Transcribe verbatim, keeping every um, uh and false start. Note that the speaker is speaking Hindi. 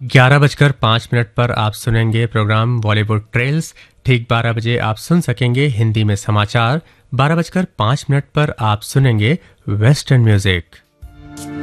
ग्यारह बजकर पाँच मिनट पर आप सुनेंगे प्रोग्राम बॉलीवुड ट्रेल्स। ठीक बारह बजे आप सुन सकेंगे हिंदी में समाचार। बारह बजकर पाँच मिनट पर आप सुनेंगे वेस्टर्न म्यूजिक।